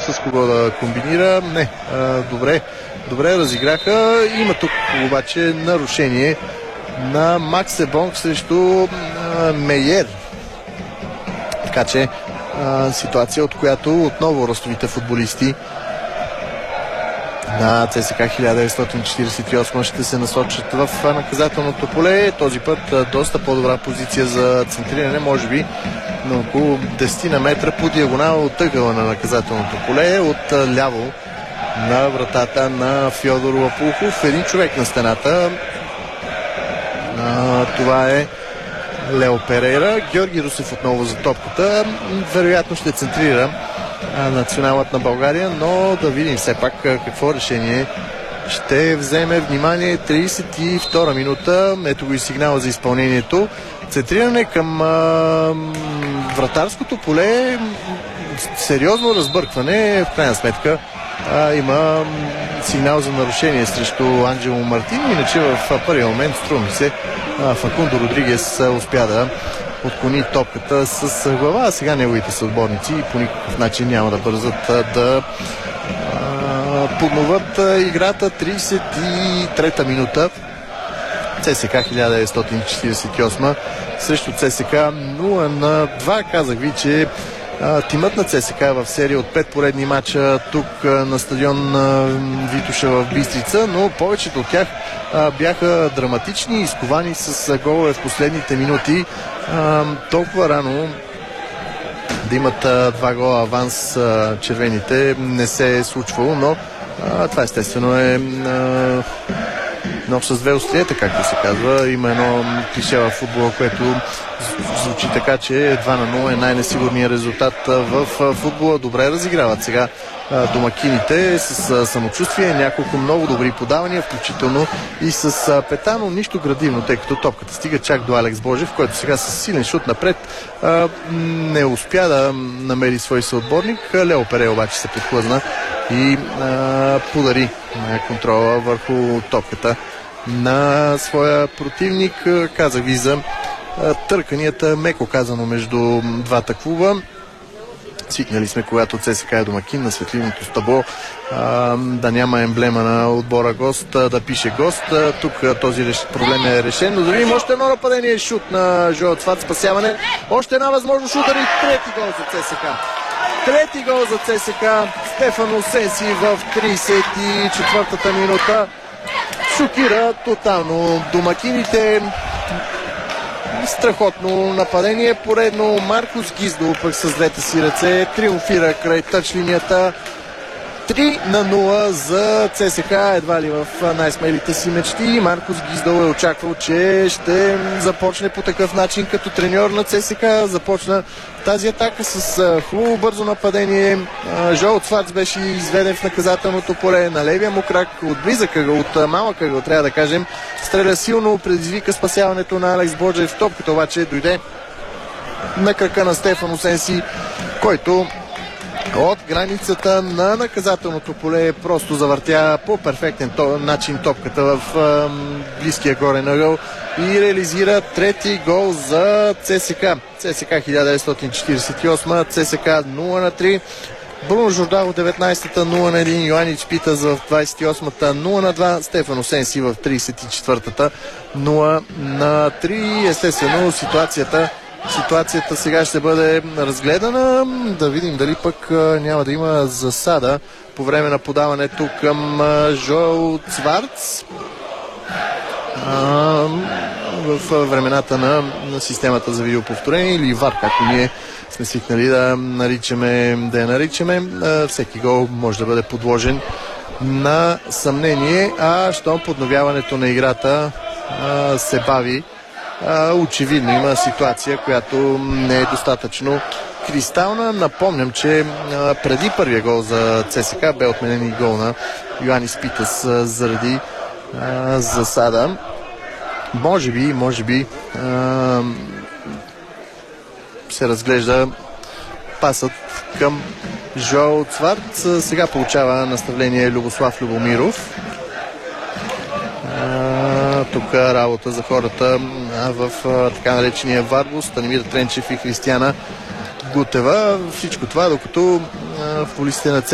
с кого да комбинира. Не, добре разиграха. Има тук обаче нарушение на Макс Ебонг срещу Мейер. Така че ситуация, от която отново ростовите футболисти на ЦСКА 1948 ще се насочат в наказателното поле. Този път доста по-добра позиция за центриране, може би на около 10 на метра по диагонал от ъгъла на наказателното поле, от ляво на вратата на Фьодор Лапухов. Един човек на стената. Това е Лео Перейра. Георги Русев отново за топката. Вероятно ще центрира националът на България, но да видим все пак какво решение ще вземе. Внимание, 32 минута. Ето го и сигнала за изпълнението. Центриране към вратарското поле. Сериозно разбъркване. В крайна сметка има сигнал за нарушение срещу Анджело Мартин. Иначе в първия момент, струва ми се, Факундо Родригес успя да отклони топката с глава, а сега неговите съотборници по никакъв начин няма да бързат да подноват играта. 33-та минута. ЦСКА 1948 срещу ЦСКА 0-2. Казах ви, че тимът на ЦСКА в серия от 5 поредни мача тук на стадион Витоша в Бистрица, но повечето от тях бяха драматични, изковани с голове в последните минути. Толкова рано да имат 2 гола аванс червените не се е случвало, но това естествено е нож с две острията, както се казва. Има едно клише в футбола, което звучи така, че 2-0 е най-несигурният резултат в футбола. Добре разиграват сега домакините с самочувствие, няколко много добри подавания, включително и с Петано. Нищо градивно, тъй като топката стига чак до Алекс Божев, който сега с силен шут напред не успя да намери свой съотборник. Лео Пере обаче се подхлъзна и подари контрола върху топката на своя противник. Казах ви за търканията, меко казано, между двата клуба. Свикнали сме, когато ЦСКА е домакин, на светлиното табло да няма емблема на отбора гост, да пише гост. Тук този проблем е решен, но да видим още едно нападение, шут на Жоел Цват, спасяване. Още една възможност удар и трети гол за ЦСКА. Трети гол за ЦСКА. Стефано Сенси в 34-та минута шокира тотално домакините. Страхотно нападение. Поредно Маркус Гиздо пък с двете си ръце триумфира край тъчлинията. 3-0 за ЦСКА, едва ли в най-смелите си мечти. Маркус Гиздо е очаквал, че ще започне по такъв начин като треньор на ЦСКА. Започна тази атака с хубаво бързо нападение. Жоел Цвац беше изведен в наказателното поле на левия му крак от близък ъгъл, от малък ъгъл, трябва да кажем. Стреля силно, предизвика спасяването на Алекс Боджев. Топката обаче дойде на крака на Стефано Сенси, който от границата на наказателното поле просто завъртя по перфектен начин топката в близкия горен ъгъл и реализира трети гол за ЦСКА. ЦСКА 1948, ЦСКА 0-3. Бруно Жордал в 19-та 0-1, Йоанич Питас в 28-та 0-2, Стефано Сенси в 34-та 0-3. Естествено ситуацията сега ще бъде разгледана. Да видим дали пък няма да има засада по време на подаването към Жоел Цварц. В времената на системата за видеоповторение или ВАР, както ние сме свикнали да я наричаме. Всеки гол може да бъде подложен на съмнение, а щом подновяването на играта се бави, очевидно има ситуация, която не е достатъчно кристална. Напомням, че преди първия гол за ЦСКА бе отменен и гол на Йоанис Питас заради засада. Може би се разглежда пасът към Жоел Цварц. Сега получава наставление Любослав Любомиров. Тук работа за хората в така наречения Варбус, Станимир Тренчев и Християна Гутева. Всичко това, докато футболистите на